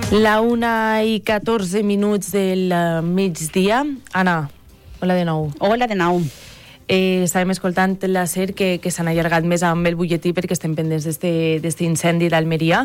La 1:14 del migdia. Anna, hola de nou. Hola de nou. Estàvem escoltant la SER que s'han allargat més amb el butlletí perquè estem pendents d'este incendi d'Almeria.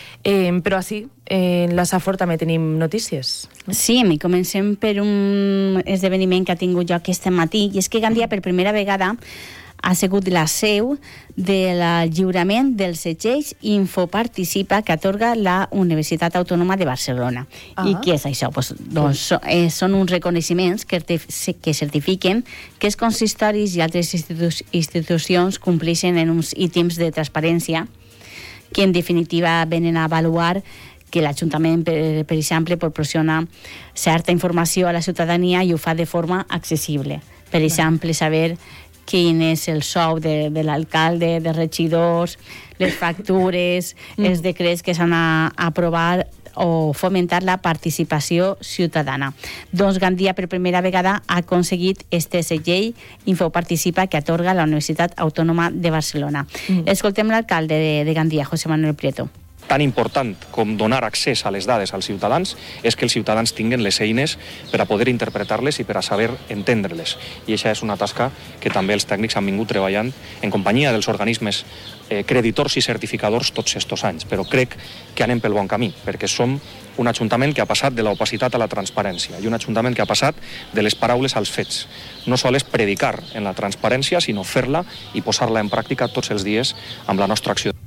Però sí, en la Safor també tenim notícies. Sí, i comencem per un esdeveniment que ha tingut lloc aquest matí, i és que Gandia per primera vegada ha sigut la seu del lliurament dels setgells Infoparticipa que atorga la Universitat Autònoma de Barcelona. I què és això? Doncs són uns reconeixements que certifiquen que els consistoris i altres institucions compleixen en uns ítems de transparència que en definitiva venen a avaluar que l'Ajuntament, per exemple, proporciona certa informació a la ciutadania i ho fa de forma accessible. Per exemple, saber quin és el sou de l'alcalde, de regidors, les factures, els decrets que s'han aprovat o fomentar la participació ciutadana. Doncs Gandia per primera vegada ha aconseguit este segell Infoparticipa que atorga la Universitat Autònoma de Barcelona. Escoltem l'alcalde de Gandia, José Manuel Prieto. Tan important com donar accés a les dades als ciutadans és que els ciutadans tinguin les eines per a poder interpretar-les i per a saber entendre-les. I això és una tasca que també els tècnics han vingut treballant en companyia dels organismes creditors i certificadors tots estos anys. Però crec que anem pel bon camí, perquè som un ajuntament que ha passat de l'opacitat a la transparència i un ajuntament que ha passat de les paraules als fets. No sols predicar en la transparència, sinó fer-la i posar-la en pràctica tots els dies amb la nostra acció.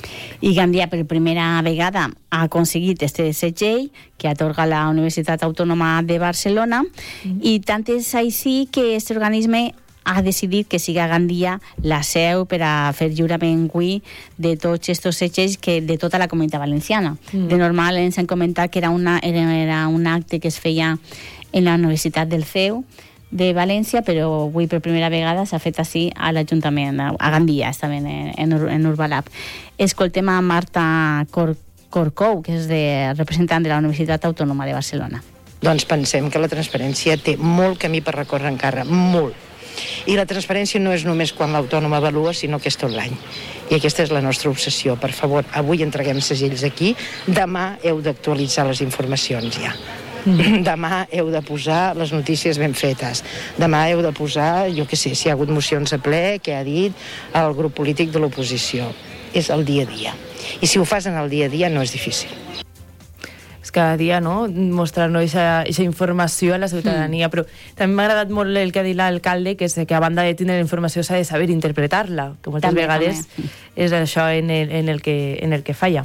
I Gandia per primera vegada ha aconseguit este segell que atorga la Universitat Autònoma de Barcelona i tant és així que aquest organisme ha decidit que siga Gandia la seu per a fer lliurament avui de tots aquests segells de tota la comunitat valenciana. De normal ens han comentat que era un acte que es feia en la Universitat del CEU de València, però avui per primera vegada s'ha fet així a l'Ajuntament, a Gandia, també en Urbalab. Escoltem a Marta Corcou, que és representant de la Universitat Autònoma de Barcelona. Doncs pensem que la transparència té molt camí per recórrer encara, molt. I la transparència no és només quan l'Autònoma avalua, sinó que és tot l'any. I aquesta és la nostra obsessió. Per favor, avui entreguem segells aquí, demà heu d'actualitzar les informacions ja. Demà heu de posar les notícies ben fetes. Demà heu de posar, jo què sé, si hi ha hagut mocions a ple, què ha dit el grup polític de l'oposició. És el dia a dia. I si ho fas en el dia a dia no és difícil. És cada dia, no?, mostrar-nos aquesta informació a la ciutadania, però també m'ha agradat molt el que ha dit l'alcalde, que és que a banda de tenir la informació s'ha de saber interpretar-la, que moltes vegades és això en el que falla.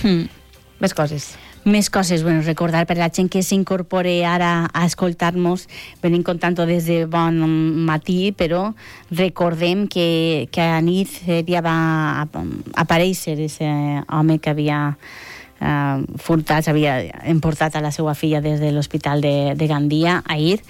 Més coses. Més coses, recordar per la gent que s'incorpore ara a escoltar-nos, venim contant des de bon matí, però recordem que a nit va aparèixer aquest home que havia furtat, havia emportat a la seva filla des de l'hospital de Gandia ahir,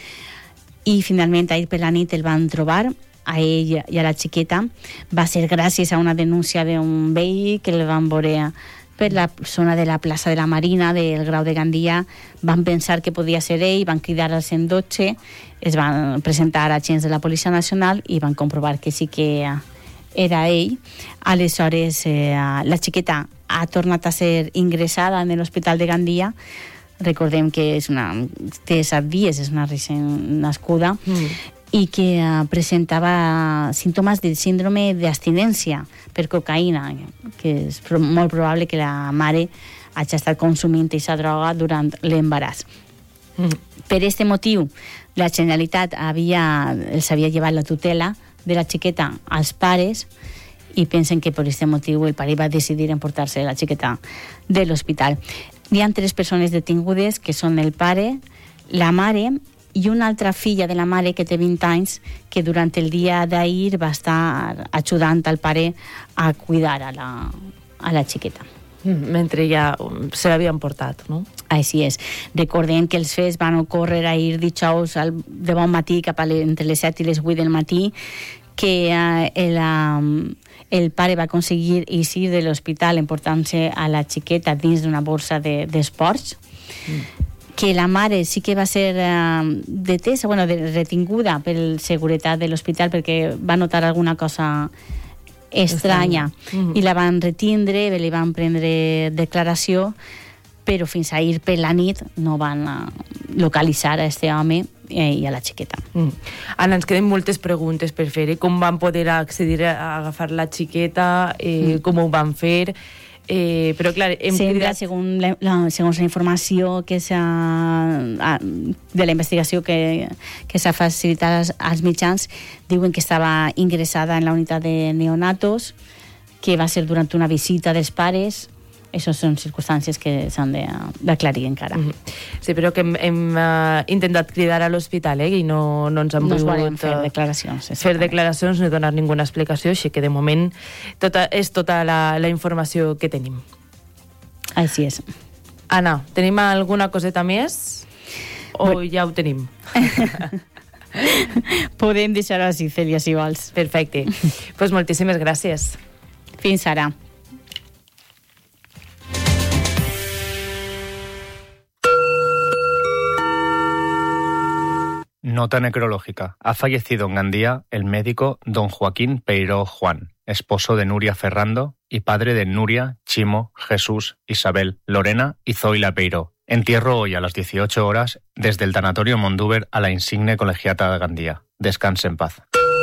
i finalment ahir per la nit el van trobar a ell i a la xiqueta. Va ser gràcies a una denúncia d'un veí que el van veure per la zona de la plaça de la Marina del Grau de Gandia. Van pensar que podia ser ell, van cridar al 112, es van presentar agents de la Policia Nacional i van comprovar que sí que era ell. Aleshores, la xiqueta ha tornat a ser ingressada en l'Hospital de Gandia. Recordem que té 7 dies, és una recent nascuda, i que presentava símptomes de síndrome d'abstinència per cocaïna, que és molt probable que la mare hagi estat consumint aquesta droga durant l'embaràs. Per aquest motiu, la Generalitat els havia llevat la tutela de la xiqueta als pares i pensen que per aquest motiu el pare va decidir emportar-se la xiqueta de l'hospital. Hi ha 3 persones detingudes, que són el pare, la mare i una altra filla de la mare que té 20 anys, que durant el dia d'ahir va estar ajudant al pare a cuidar a la xiqueta. Mentre ja se l'havien portat, no? Així és. Recordem que els fets van ocórrer ahir dijous de bon matí, cap entre les 7 i les 8 del matí, que el pare va aconseguir eixir de l'hospital emportant-se a la xiqueta dins d'una borsa d'esports, que la mare sí que va ser detesa, retinguda per seguretat de l'hospital perquè va notar alguna cosa estranya i la van retindre, li van prendre declaració, però fins ahir per la nit no van localitzar a este home i a la xiqueta. Anna, ens queden moltes preguntes per fer. Com van poder accedir a agafar la xiqueta? Com ho van fer? Però clar, sempre, segons la informació que de la investigació que s'ha facilitat als mitjans, diuen que estava ingressada en la unitat de neonatos, que va ser durant una visita dels pares. Això són circumstàncies que s'han d'aclarir encara. Sí, però que hem intentat cridar a l'hospital i no ens han volgut fer declaracions. Fer declaracions, no donar ninguna explicació, així que de moment és tota la informació que tenim. Així és. Anna, tenim alguna coseta més? O ja ho tenim? Podem deixar-ho així, Cèlia, si vols. Perfecte. Doncs moltíssimes gràcies. Fins ara. Nota necrológica. Ha fallecido en Gandía el médico don Joaquín Peiró Juan, esposo de Nuria Ferrando y padre de Nuria, Chimo, Jesús, Isabel, Lorena y Zoila Peiró. Entierro hoy a las 18 horas desde el tanatorio Mondúber a la insigne colegiata de Gandía. Descanse en paz.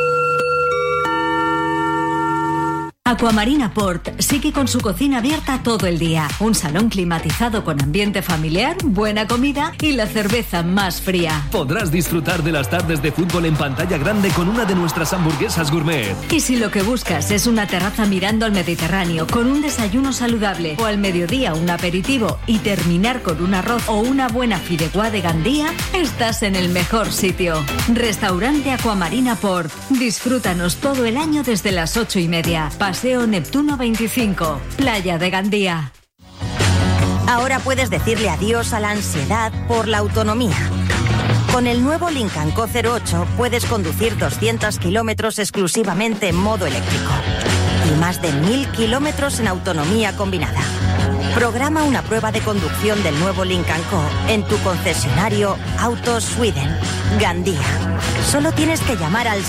Aquamarina Port sigue con su cocina abierta todo el día. Un salón climatizado con ambiente familiar, buena comida y la cerveza más fría. Podrás disfrutar de las tardes de fútbol en pantalla grande con una de nuestras hamburguesas gourmet. Y si lo que buscas es una terraza mirando al Mediterráneo con un desayuno saludable o al mediodía un aperitivo y terminar con un arroz o una buena fideuá de Gandía, estás en el mejor sitio. Restaurante Aquamarina Port. Disfrútanos todo el año desde las 8:30. Paseo Neptuno 25, Playa de Gandía. Ahora puedes decirle adiós a la ansiedad por la autonomía. Con el nuevo Lincoln Co 08 puedes conducir 200 kilómetros exclusivamente en modo eléctrico y más de 1000 kilómetros en autonomía combinada. Programa una prueba de conducción del nuevo Lincoln Co en tu concesionario Autos Sweden, Gandía. Solo tienes que llamar al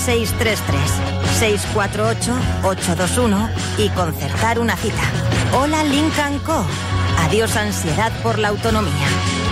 633-648-821 y concertar una cita. Hola Lincoln Co. Adiós ansiedad por la autonomía.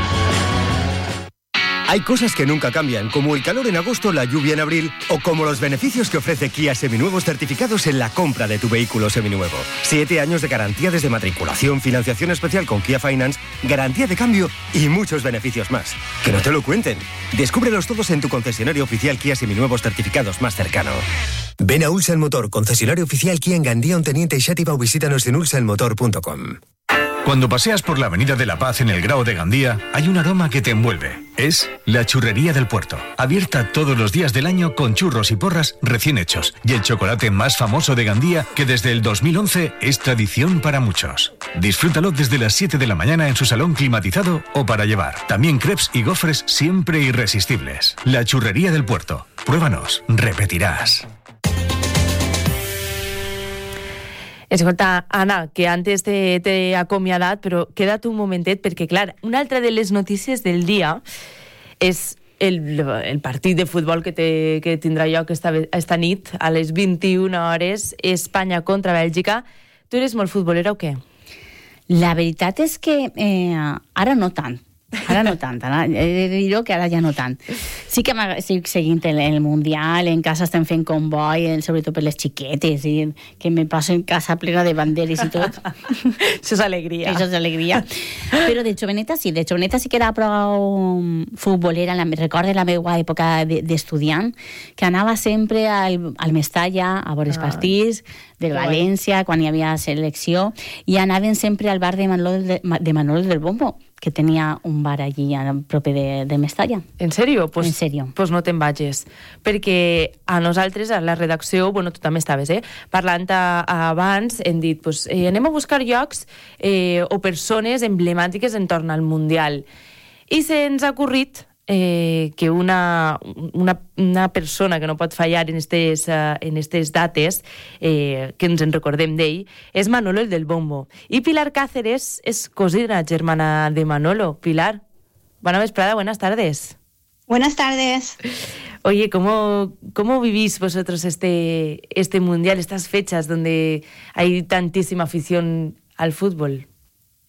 Hay cosas que nunca cambian, como el calor en agosto, la lluvia en abril, o como los beneficios que ofrece Kia Seminuevos certificados en la compra de tu vehículo seminuevo. 7 años de garantía desde matriculación, financiación especial con Kia Finance, garantía de cambio y muchos beneficios más. Que no te lo cuenten. Descúbrelos todos en tu concesionario oficial Kia Seminuevos certificados más cercano. Ven a Ulsan Motor, concesionario oficial Kia en Gandía, Onteniente y Xàtiva, o visítanos en ulsanmotor.com. Cuando paseas por la Avenida de la Paz en el Grao de Gandía, hay un aroma que te envuelve. Es la Churrería del Puerto. Abierta todos los días del año con churros y porras recién hechos. Y el chocolate más famoso de Gandía, que desde el 2011 es tradición para muchos. Disfrútalo desde las 7 de la mañana en su salón climatizado o para llevar. También crepes y gofres siempre irresistibles. La Churrería del Puerto. Pruébanos, repetirás. Escolta, Anna, que antes t'he acomiadat, però queda't un momentet, perquè, clar, una altra de les notícies del dia és el partit de futbol que tindrà lloc esta nit, a les 21 hores, Espanya contra Bèlgica. Tu eres molt futbolera o què? La veritat és que ara no tant. Ara no tant, he de dir que ara ja no tant. Sí que estic seguint el Mundial, en casa estem fent comboi, sobretot per les xiquetes, i que me passo en casa plena de banderes i tot. Això és alegria. Això és alegria. Però de joveneta sí que era prou futbolera, recordo la meva època d'estudiant, que anava sempre al Mestalla a veure els partits del València, quan hi havia selecció, i anaven sempre al bar de Manol del Bombo, que tenia un bar allí a proper de Mestalla. En sèrio? En sèrio. Pues no te'n vagis. Perquè a nosaltres, a la redacció, bueno, tu també estaves, parlant abans, hem dit, pues, anem a buscar llocs o persones emblemàtiques entorn al Mundial. I se'ns ha ocorrit que una persona que no pot fallar en estes dates, que ens en recordem d'ell, és Manolo el del Bombo. I Pilar Cáceres és cosina germana de Manolo. Pilar, buena vesprada, buenas tardes. Buenas tardes. Oye, ¿cómo vivís vosotros este Mundial, estas fechas donde hay tantísima afición al fútbol?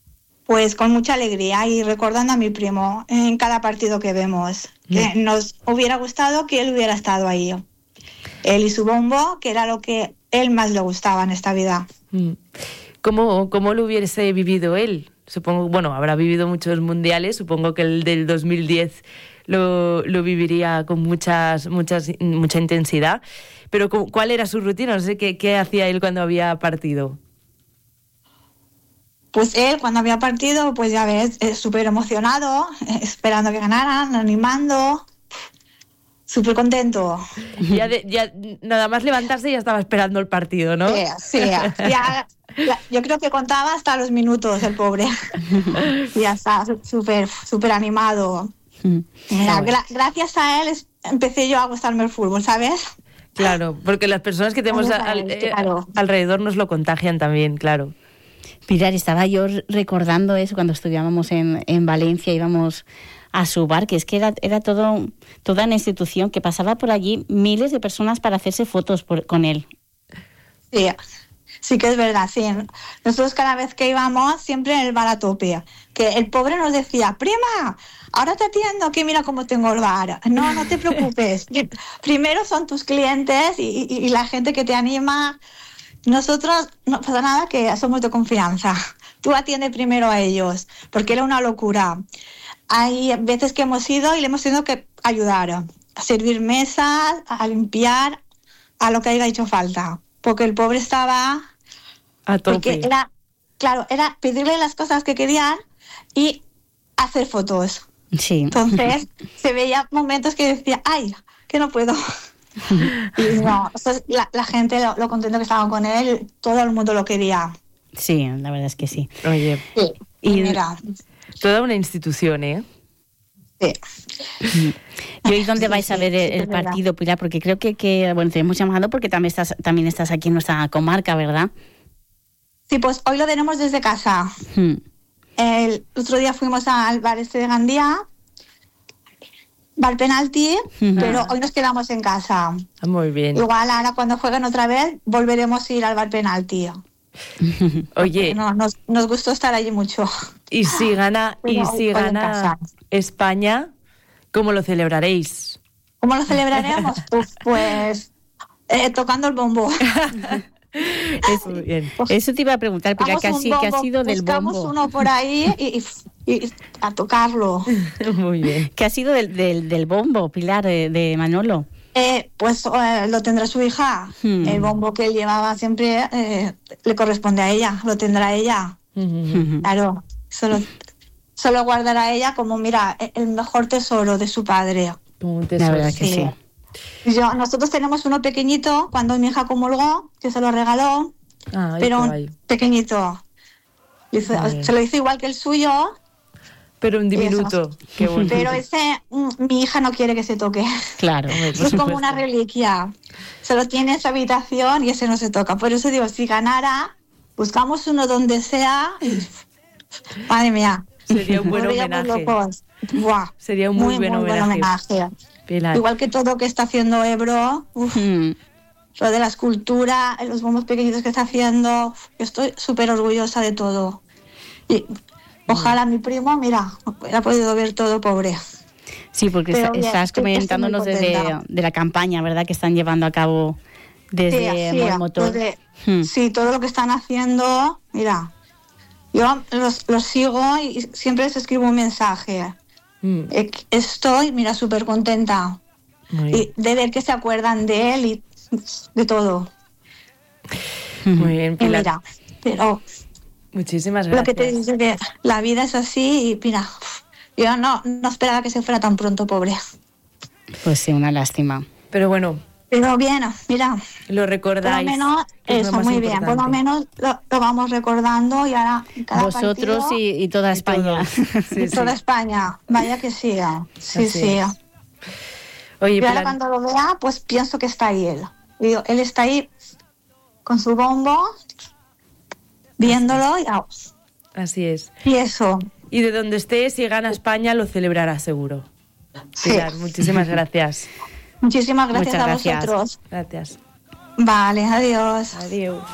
Pues con mucha alegría y recordando a mi primo en cada partido que vemos, que nos hubiera gustado que él hubiera estado ahí. Él y su bombo, que era lo que él más le gustaba en esta vida. ¿Cómo lo hubiese vivido él? Supongo, bueno, habrá vivido muchos mundiales, supongo que el del 2010 lo viviría con mucha intensidad, pero ¿cuál era su rutina? No sé qué hacía él cuando había partido. Pues él, cuando había partido, pues ya ves, súper emocionado, esperando que ganaran, animando, súper contento. Ya nada más levantarse ya estaba esperando el partido, ¿no? Sí, yo creo que contaba hasta los minutos el pobre. Y ya está, súper animado. Mira, gracias a él empecé yo a gustarme el fútbol, ¿sabes? Claro, porque las personas que tenemos alrededor nos lo contagian también, claro. Pilar, estaba yo recordando eso cuando estudiábamos en Valencia, íbamos a su bar, que es que era toda una institución que pasaba por allí miles de personas para hacerse fotos con él. Sí que es verdad, sí. Nosotros cada vez que íbamos, siempre en el bar a tope. Que el pobre nos decía, prima, ahora te atiendo, que mira cómo tengo el bar. No te preocupes. Primero son tus clientes y la gente que te anima. Nosotros, no pasa nada, que somos de confianza. Tú atiende primero a ellos, porque era una locura. Hay veces que hemos ido y le hemos tenido que ayudar a servir mesas, a limpiar, a lo que haya hecho falta. Porque el pobre estaba... A tope. Porque era pedirle las cosas que querían y hacer fotos. Sí. Entonces, se veía momentos que decía, ¡ay, que no puedo! Y no, la gente, lo contento que estaban con él, todo el mundo lo quería. Sí, la verdad es que sí. Oye, sí. Y mira, toda una institución, ¿eh? Sí. ¿Y hoy dónde vais a ver el partido, Pilar? Porque creo que bueno, te hemos llamado porque también estás aquí en nuestra comarca, ¿verdad? Sí, pues hoy lo tenemos desde casa. El otro día fuimos al bar de Gandía, bar penalti, pero hoy nos quedamos en casa. Muy bien. Igual ahora cuando jueguen otra vez volveremos a ir al bar penalti. Oye, nos gustó estar allí mucho. Y si gana España, ¿cómo lo celebraréis? ¿Cómo lo celebraremos? Pues tocando el bombo. Eso te iba a preguntar, pero ¿qué ha sido del bombo? Buscamos uno por ahí y a tocarlo. Muy bien. ¿Qué ha sido del bombo, Pilar, de Manolo? Pues lo tendrá su hija. El bombo que él llevaba siempre le corresponde a ella, lo tendrá ella. Claro, solo guardará ella como, mira, el mejor tesoro de su padre. La verdad que sí. Nosotros tenemos uno pequeñito, cuando mi hija comulgó, que se lo regaló, pero un pequeñito. Se lo hizo igual que el suyo. Pero un diminuto. Qué bonito. Pero ese, mi hija no quiere que se toque. Claro. Es como una reliquia. Se lo tiene en su habitación y ese no se toca. Por eso digo, si ganara, buscamos uno donde sea. Madre mía. Sería un buen homenaje. Buah, sería un muy buen homenaje. Pilar. Igual que todo que está haciendo Ebro, lo de la escultura, los bombos pequeñitos que está haciendo, yo estoy súper orgullosa de todo. Y ojalá mi primo, mira, ha podido ver todo, pobre. Sí, porque estás comentándonos de la campaña, ¿verdad?, que están llevando a cabo desde Motor. Sí, todo lo que están haciendo, mira, yo los sigo y siempre les escribo un mensaje. Estoy, mira, súper contenta y de ver que se acuerdan de él y de todo. Muy bien, Pilar. Mira, pero muchísimas gracias. Lo que te dice que la vida es así y mira, yo no esperaba que se fuera tan pronto, pobre. Pues sí, una lástima. Pero bueno. Pero bien, mira. Lo recordáis. Por lo menos, eso, muy bien. Por lo menos lo vamos recordando y ahora cada vosotros partido, y toda España. Sí, toda España. Vaya que sí. Sí. Oye, y ahora cuando lo vea, pues pienso que está ahí él. Digo, él está ahí con su bombo, viéndolo y así es. Y eso. Y de donde esté, si gana España, lo celebrará seguro. Sí. Pilar, muchísimas gracias. Muchísimas gracias a vosotros. Gracias. Vale, adiós. Adiós.